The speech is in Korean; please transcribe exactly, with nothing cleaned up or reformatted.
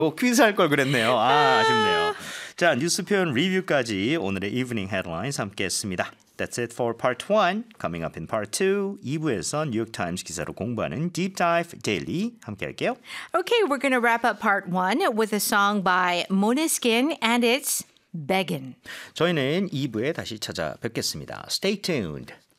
오, 퀴즈 할 걸 그랬네요. 아, 아쉽네요. 자, 뉴스 표현 리뷰까지 오늘의 Evening Headlines 함께 했습니다. That's it for part one. Coming up in part two, 이 부에서 뉴욕타임스 기사로 공부하는 Deep Dive Daily 함께 할게요. Okay, we're going to wrap up part one with a song by Måneskin and it's Beggin'. 저희는 이 부에 다시 찾아뵙겠습니다. Stay tuned.